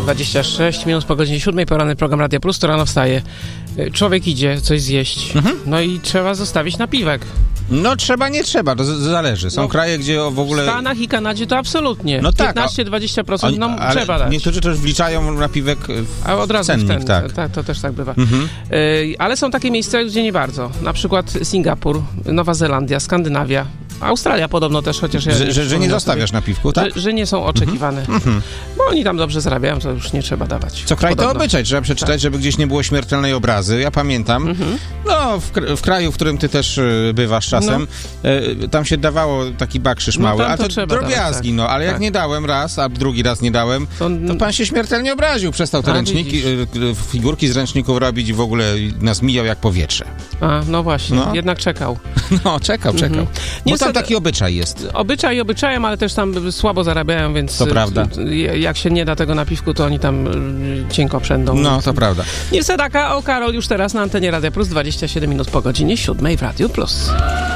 26 minut po godzinie 7, poranny program Radia Plus, to rano wstaje. Człowiek idzie coś zjeść, no i trzeba zostawić napiwek. No trzeba, nie trzeba, to zależy. Są kraje, gdzie w ogóle... W Stanach i Kanadzie to absolutnie. No tak, 15-20% trzeba dać. Niektórzy też wliczają napiwek a od razu cennik, tak. To też tak bywa. Ale są takie miejsca, gdzie nie bardzo. Na przykład Singapur, Nowa Zelandia, Skandynawia. Australia podobno też, chociaż ja... Że nie zostawiasz napiwku, tak? Że nie są oczekiwane. Bo oni tam dobrze zarabiają, to już nie trzeba dawać. Co kraj to obyczaj, trzeba przeczytać, żeby gdzieś nie było śmiertelnej obrazy. Ja pamiętam, w kraju, w którym ty też bywasz czasem, tam się dawało taki bakrzyż mały, a to drobiazgi, dawać, ale jak nie dałem raz, a drugi raz nie dałem, to pan się śmiertelnie obraził. Przestał te ręczniki, figurki z ręczników robić i w ogóle nas mijał jak powietrze. No właśnie, jednak czekał. Czekał. Bo tam taki obyczaj jest. Obyczajem, ale też tam słabo zarabiają, więc to prawda. Jak się nie da tego napiwku, to oni tam cienko przędą. No, to prawda. Niestety, Karol już teraz na antenie Radia Plus, 27 minut po godzinie 7 w Radiu Plus.